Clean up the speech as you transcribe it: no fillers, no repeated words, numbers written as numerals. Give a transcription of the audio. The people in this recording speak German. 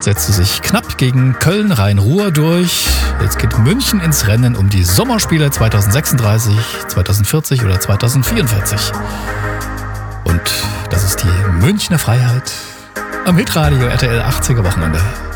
setzte sich knapp gegen Köln-Rhein-Ruhr durch. Jetzt geht München ins Rennen um die Sommerspiele 2036, 2040 oder 2044. Und das ist die Münchner Freiheit am Hitradio RTL 80er Wochenende.